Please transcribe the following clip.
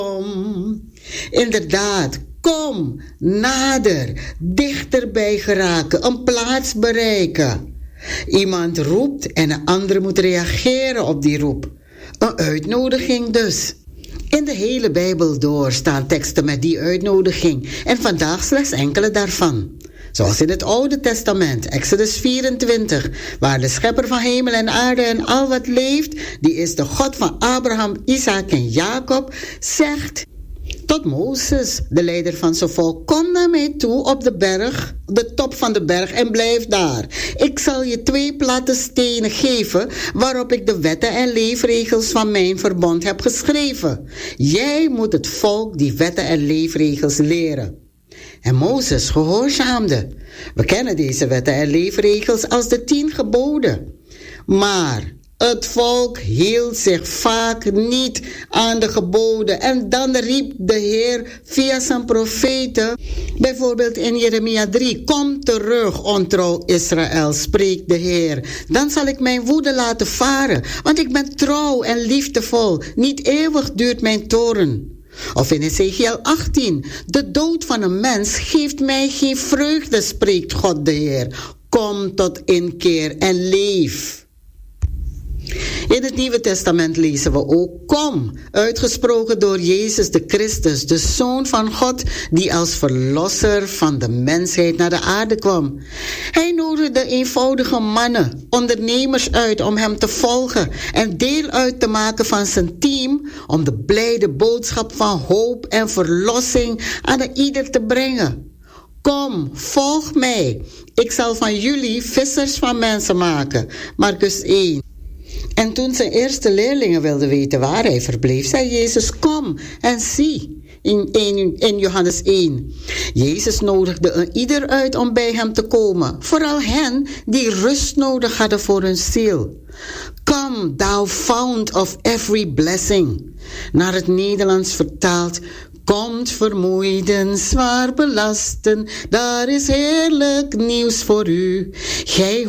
Inderdaad, kom, nader, dichterbij geraken, een plaats bereiken. Iemand roept en een ander moet reageren op die roep. Een uitnodiging dus. In de hele Bijbel door staan teksten met die uitnodiging en vandaag slechts enkele daarvan. Zoals in het Oude Testament, Exodus 24, waar de schepper van hemel en aarde en al wat leeft, die is de God van Abraham, Isaac en Jacob, zegt tot Mozes, de leider van zijn volk: kom naar mij toe op de berg, de top van de berg, en blijf daar. Ik zal je 2 platte stenen geven, waarop ik de wetten en leefregels van mijn verbond heb geschreven. Jij moet het volk die wetten en leefregels leren. En Mozes gehoorzaamde. We kennen deze wetten en leefregels als de 10 geboden. Maar het volk hield zich vaak niet aan de geboden. En dan riep de Heer via zijn profeten, bijvoorbeeld in Jeremia 3... kom terug, ontrouw Israël, spreekt de Heer. Dan zal ik mijn woede laten varen, want ik ben trouw en liefdevol. Niet eeuwig duurt mijn toorn. Of in Ezekiel 18, de dood van een mens geeft mij geen vreugde, spreekt God de Heer. Kom tot inkeer en leef. In het Nieuwe Testament lezen we ook kom, uitgesproken door Jezus de Christus, de Zoon van God, die als verlosser van de mensheid naar de aarde kwam. Hij nodigde eenvoudige mannen, ondernemers uit om hem te volgen en deel uit te maken van zijn team om de blijde boodschap van hoop en verlossing aan ieder te brengen. Kom, volg mij. Ik zal van jullie vissers van mensen maken. Markus 1. En toen zijn eerste leerlingen wilden weten waar hij verbleef, zei Jezus: kom en zie. In Johannes 1. Jezus nodigde ieder uit om bij hem te komen. Vooral hen die rust nodig hadden voor hun ziel. Come, thou fount of every blessing. Naar het Nederlands vertaald: komt vermoeiden, zwaar belasten, daar is heerlijk nieuws voor u. Gij